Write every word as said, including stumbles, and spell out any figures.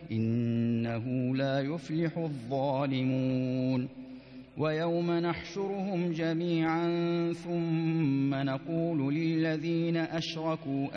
إنه لا يفلح الظالمون ويوم نحشرهم جميعا ثم نقول للذين أشركوا